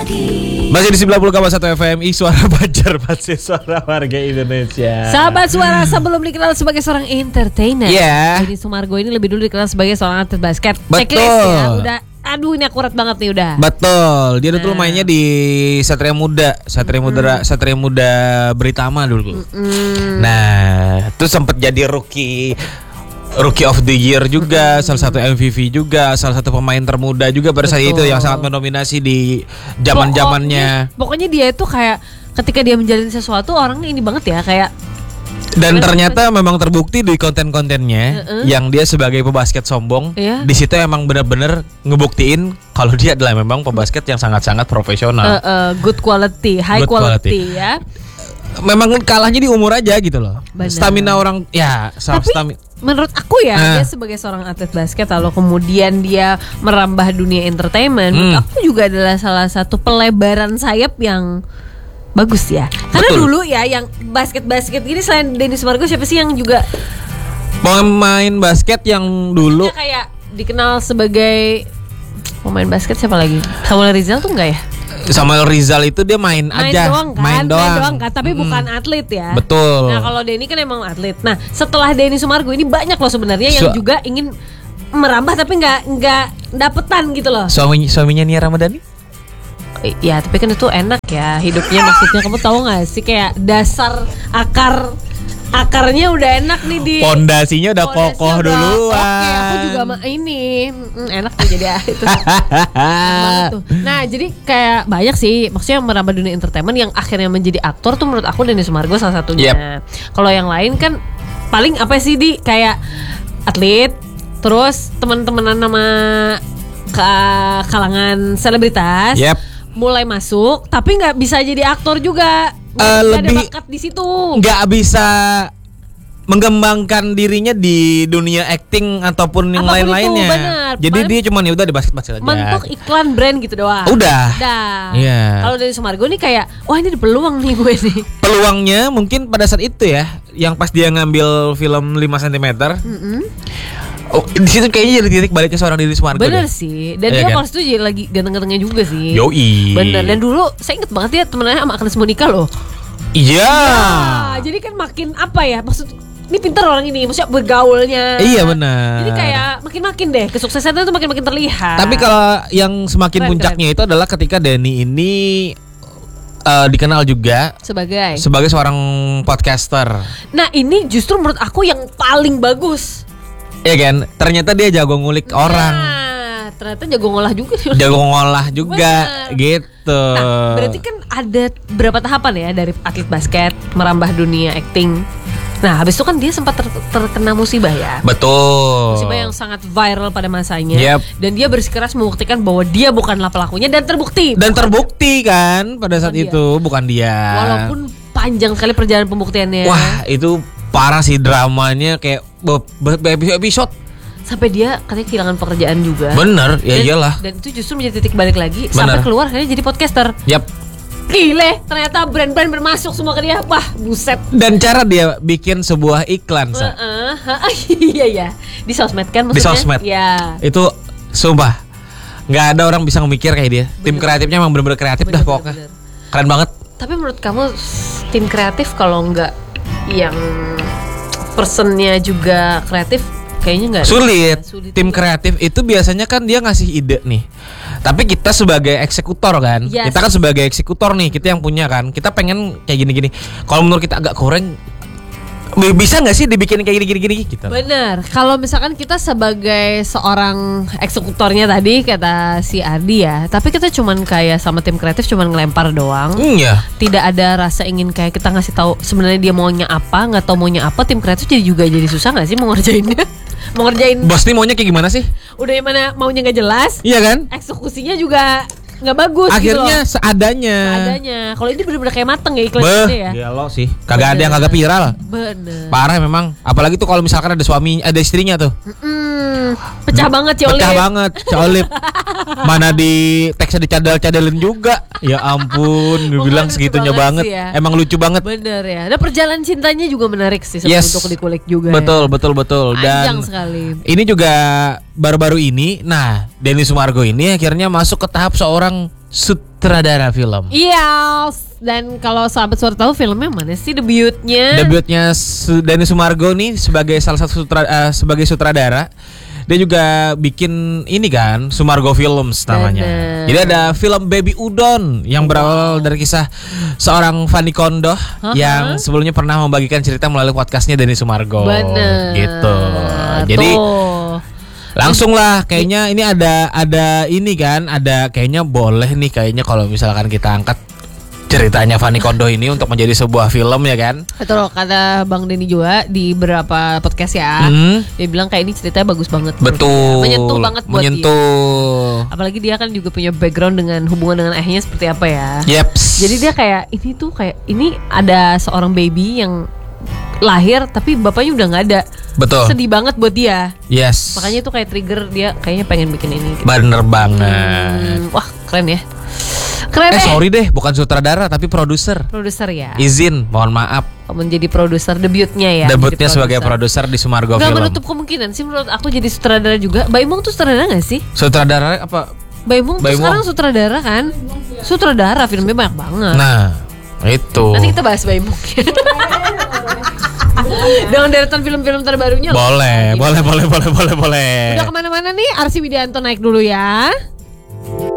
Masih di 90,1 FMI Suara Banjar, masih suara warga Indonesia. Sahabat Suara, sebelum dikenal sebagai seorang entertainer, Denny Sumargo ini lebih dulu dikenal sebagai seorang atlet basket. Betul. Checklist ya, udah. Aduh, ini akurat banget nih udah. Betul. Dia dulu mainnya di Satria Muda Britama dulu. Nah, terus sempat jadi rookie of the year juga, salah satu MVP juga, salah satu pemain termuda juga pada saat itu yang sangat mendominasi di zaman-zamannya. Pokoknya dia itu kayak ketika dia menjalin sesuatu orang ini banget ya, kayak. Dan ternyata memang terbukti di konten-kontennya yang dia sebagai pebasket sombong. Di situ emang benar-benar ngebuktiin kalau dia adalah memang pebasket yang sangat-sangat profesional. Good quality, high quality ya. Memang kalahnya di umur aja gitu loh. Benar. Stamina orang ya, tapi menurut aku ya, dia sebagai seorang atlet basket lalu kemudian dia merambah dunia entertainment, menurut aku juga adalah salah satu pelebaran sayap yang bagus ya. Karena dulu ya yang basket-basket gini selain Denny Sumargo siapa sih yang juga pemain basket yang dulu kayak dikenal sebagai pemain basket, siapa lagi? Samuel Rizal tuh enggak ya? Samuel Rizal itu dia main aja, main doang kan, tapi bukan atlet ya. Betul. Nah kalau Denny kan emang atlet. Nah setelah Denny Sumargo ini banyak loh sebenarnya yang juga ingin merambah tapi nggak dapetan gitu loh. Suaminya Nia Ramadhani? Ya tapi kan itu enak ya hidupnya, maksudnya kamu tahu nggak sih kayak dasar akarnya udah enak nih di pondasinya udah kokoh duluan. Oke, aku juga ini enak tuh jadi itu. Nah, jadi kayak banyak sih maksudnya merambah dunia entertainment yang akhirnya menjadi aktor tuh menurut aku Denny Sumargo salah satunya. Kalau yang lain kan paling apa sih di kayak atlet, terus teman-temanan sama kalangan selebritas. Mulai masuk tapi nggak bisa jadi aktor juga. Lebih ada bakat di situ. Nggak bisa mengembangkan dirinya di dunia acting ataupun yang lain-lainnya. Jadi dia cuma ya udah di basket-basket aja. Mentok iklan brand gitu doang. Udah. Iya. Kalau dari Sumargo nih kayak wah ini ada peluang nih gue nih. Peluangnya mungkin pada saat itu ya, yang pas dia ngambil film 5 cm. Oh, di situ kayaknya jadi titik baliknya seorang Denny Sumargo. Bener sih. Dan dia pas itu jadi lagi ganteng-gantengnya juga sih. Yoi. Bener. Dan dulu saya inget banget ya temenannya sama Agnes Monica loh. Iya. Jadi kan makin apa ya, maksud ini pintar orang ini, maksudnya bergaulnya. Iya benar. Jadi kayak makin deh kesuksesannya tuh makin terlihat. Tapi kalau yang semakin puncaknya itu adalah ketika Denny ini dikenal juga sebagai seorang podcaster. Nah ini justru menurut aku yang paling bagus. Iya kan, ternyata dia jago ngulik orang. Ternyata jago ngolah juga. Gitu. Nah, berarti kan ada berapa tahapan ya dari atlet basket merambah dunia acting. Nah, habis itu kan dia sempat terkena musibah ya. Betul. Musibah yang sangat viral pada masanya. Dan dia bersikeras membuktikan bahwa dia bukanlah pelakunya dan terbukti. Dan terbukti kan pada saat itu bukan dia. Walaupun panjang sekali perjalanan pembuktiannya. Wah, itu parah sih dramanya kayak episode sampai dia katanya kehilangan pekerjaan juga. Bener, ya iyalah. Dan itu justru menjadi titik balik lagi sampai keluar akhirnya jadi podcaster. Gile, ternyata brand-brand bermasuk semua ke dia. Wah, buset. Dan cara dia bikin sebuah iklan, iya. Di sosmed kan maksudnya. Di sosmed. Ya. Itu sumpah nggak ada orang bisa memikir kayak dia. Tim kreatifnya emang bener-bener kreatif dah pokoknya. Keren banget. Tapi menurut kamu tim kreatif kalau nggak yang personnya juga kreatif kayaknya nggak sulit. Tim kreatif itu biasanya kan dia ngasih ide nih, tapi kita sebagai eksekutor kan, kita kan sebagai eksekutor nih, kita yang punya kan, kita pengen kayak gini-gini. Kalau menurut kita agak kurang, bisa nggak sih dibikin kayak gini-gini gitu. Bener. Kalau misalkan kita sebagai seorang eksekutornya tadi kata si Ardi ya, tapi kita cuman kayak sama tim kreatif cuman ngelempar doang. Iya. Tidak ada rasa ingin kayak kita ngasih tahu sebenarnya dia maunya apa, nggak tahu maunya apa. Tim kreatif jadi susah nggak sih mau ngerjainnya? Mau ngerjain. Bos nih maunya kayak gimana sih? Udah gimana maunya nggak jelas. Iya kan? Eksekusinya juga nggak bagus. Akhirnya gitu seadanya. Kalau ini benar-benar kayak mateng ya iklannya ya. Ya lo sih. Kagak ada yang kagak viral. Bener. Parah memang. Apalagi tuh kalau misalkan ada istrinya tuh. Pecah banget Colip. Pecah banget Colip. Mana di teksnya dicadal-cadalin juga. Ya ampun, gue bilang segitunya banget. Ya. Emang lucu banget. Bener ya. Dan perjalanan cintanya juga menarik sih untuk dikulik juga. Betul. Panjang sekali. Ini juga baru-baru ini. Nah, Denny Sumargo ini akhirnya masuk ke tahap seorang sutradara film. Iya. Dan kalau sahabat suara tahu filmnya mana sih debutnya? Debutnya Denny Sumargo nih sebagai salah satu sebagai sutradara. Dia juga bikin ini kan, Sumargo Films namanya. Jadi ada film Baby Udon yang berawal dari kisah seorang Fanny Kondoh yang sebelumnya pernah membagikan cerita melalui podcastnya Denny Sumargo. Bener. Gitu. Jadi langsung lah kayaknya ini ada ini kan, ada kayaknya boleh nih kayaknya kalau misalkan kita angkat ceritanya Fanny Kondoh ini untuk menjadi sebuah film ya kan. Betul, kata Bang Denny juga di beberapa podcast ya. Dia bilang kayak ini ceritanya bagus banget. Betul. Menyentuh banget buat dia. Apalagi dia kan juga punya background dengan hubungan dengan ayahnya seperti apa ya. Yeps. Jadi dia kayak ini ada seorang baby yang lahir tapi bapaknya udah nggak ada. Betul. Sedih banget buat dia. Yes. Makanya itu kayak trigger dia kayaknya pengen bikin ini. Bener banget. Wah, keren ya. Keren sorry deh, bukan sutradara tapi produser. Produser ya. Izin, mohon maaf. Menjadi produser debutnya ya. Debutnya sebagai produser di Sumargo Film. Gak menutup kemungkinan sih menurut aku jadi sutradara juga. Baimong tuh sutradara gak sih? Sutradara apa? Baimong tuh sekarang sutradara kan? Sutradara, filmnya banyak banget. Nah, itu. Nanti kita bahas Baimong. Dengan deretan film-film terbarunya. Boleh. Udah kemana-mana nih, Arsy Widianto naik dulu ya.